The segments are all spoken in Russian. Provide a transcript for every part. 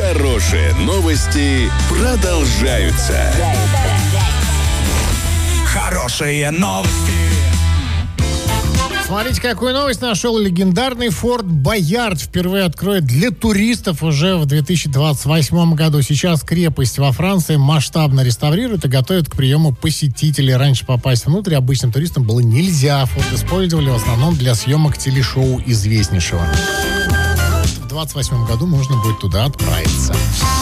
Хорошие новости продолжаются. Хорошие новости. Смотрите, какую новость нашел. Легендарный Форт Боярд впервые откроет для туристов уже в 2028 году. Сейчас крепость во Франции масштабно реставрируют и готовят к приему посетителей. Раньше попасть внутрь обычным туристам было нельзя. Форт использовали в основном для съемок телешоу известнейшего. В 2028 году можно будет туда отправиться.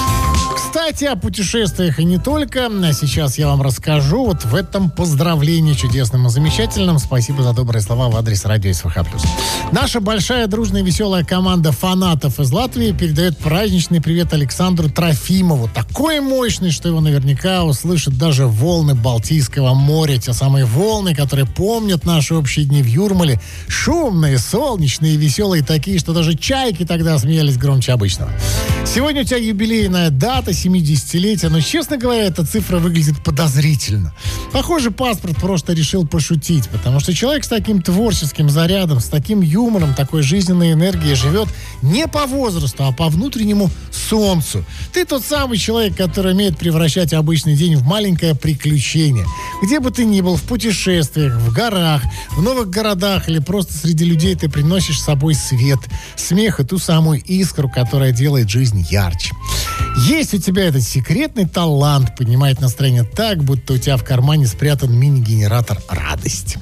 Кстати, о путешествиях и не только. Сейчас я вам расскажу вот в этом поздравлении чудесном и замечательном. Спасибо за добрые слова в адрес радио СВХ+. Наша большая, дружная, веселая команда фанатов из Латвии передает праздничный привет Александру Трофимову. Такой мощный, что его наверняка услышат даже волны Балтийского моря. Те самые волны, которые помнят наши общие дни в Юрмале. Шумные, солнечные, веселые такие, что даже чайки тогда смеялись громче обычного. Сегодня у тебя юбилейная дата, 70-летия, но, честно говоря, эта цифра выглядит подозрительно. Похоже, паспорт просто решил пошутить, потому что человек с таким творческим зарядом, с таким юмором, такой жизненной энергией живет не по возрасту, а по внутреннему солнцу. Ты тот самый человек, который умеет превращать обычный день в маленькое приключение. Где бы ты ни был, в путешествиях, в горах, в новых городах или просто среди людей, ты приносишь с собой свет, смех и ту самую искру, которая делает жизнь ярче. Есть у тебя этот секретный талант поднимать настроение так, будто у тебя в кармане спрятан мини-генератор радости.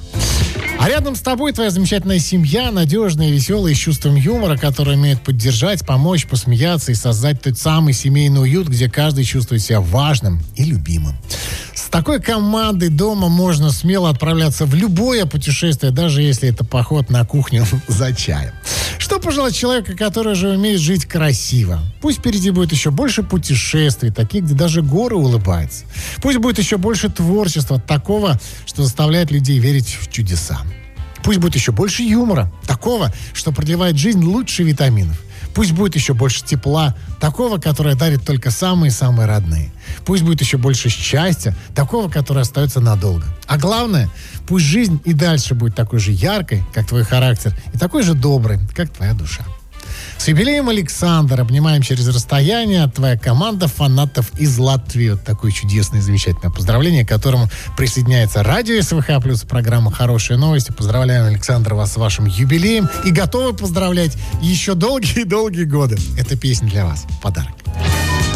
А рядом с тобой твоя замечательная семья, надежная и веселая, с чувством юмора, которая умеет поддержать, помочь, посмеяться и создать тот самый семейный уют, где каждый чувствует себя важным и любимым. С такой командой дома можно смело отправляться в любое путешествие, даже если это поход на кухню за чаем. Что пожелать человеку, который же умеет жить красиво? Пусть впереди будет еще больше путешествий, таких, где даже горы улыбаются. Пусть будет еще больше творчества, такого, что заставляет людей верить в чудеса. Пусть будет еще больше юмора, такого, что продлевает жизнь лучше витаминов. Пусть будет еще больше тепла, такого, которое дарит только самые-самые родные. Пусть будет еще больше счастья, такого, которое остается надолго. А главное, пусть жизнь и дальше будет такой же яркой, как твой характер, и такой же доброй, как твоя душа. С юбилеем, Александр! Обнимаем через расстояние. Твоя команда фанатов из Латвии. Вот такое чудесное, замечательное поздравление, к которому присоединяется радио СВХ+, программа «Хорошие новости». Поздравляем, Александр, вас с вашим юбилеем. И готовы поздравлять еще долгие-долгие годы. Эта песня для вас. Подарок.